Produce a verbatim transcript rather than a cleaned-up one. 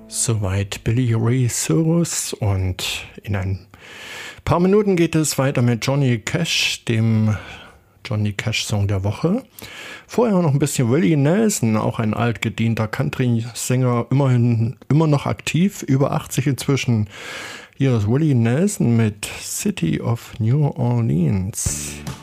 Soweit Billy Ray Cyrus und in ein paar Minuten geht es weiter mit Johnny Cash, dem Johnny Cash Song der Woche. Vorher noch ein bisschen Willie Nelson, auch ein altgedienter Country-Sänger, immerhin immer noch aktiv, über achtzig inzwischen. Hier ist Willie Nelson mit City of New Orleans.